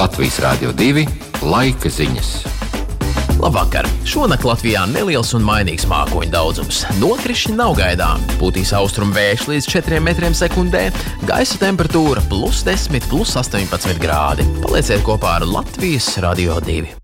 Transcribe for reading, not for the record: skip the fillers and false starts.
Latvijas Rādio 2 laika ziņas. Labvakar! Šonakt Latvijā neliels un mainīgs mākoņu daudzums. Nokrišņi nav gaidāmi. Pūtīs austrumu vējš līdz 4 metriem sekundē. Gaisa temperatūra +10, +18 grādi. Palieciet kopā ar Latvijas Radio 2.